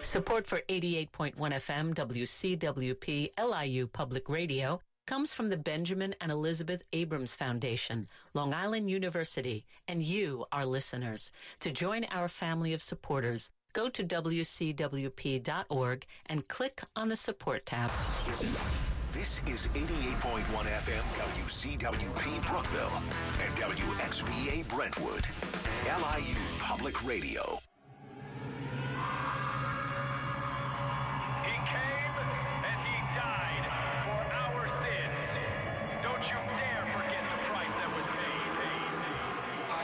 Support for 88.1 FM WCWP LIU Public Radio comes from the Benjamin and Elizabeth Abrams Foundation, Long Island University, and you, our listeners. To join our family of supporters, go to wcwp.org and click on the support tab. This is 88.1 FM WCWP Brookville and WXVA Brentwood, LIU Public Radio.